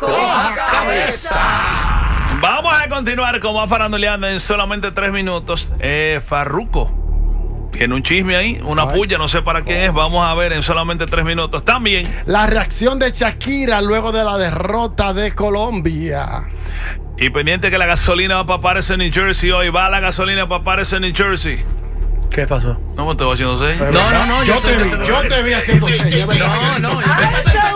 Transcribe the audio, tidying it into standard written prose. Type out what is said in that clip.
coja cabeza. Vamos a continuar con más faranduleando en solamente 3 minutos. Farruko tiene un chisme ahí, una puya, no sé para quién es. Vamos a ver en solamente 3 minutos. También la reacción de Shakira luego de la derrota de Colombia. Y pendiente que la gasolina va para Paris en New Jersey hoy. Va la gasolina para Paris en New Jersey. ¿Qué pasó? No me estoy haciendo señas. No. Yo te vi haciendo señas. No.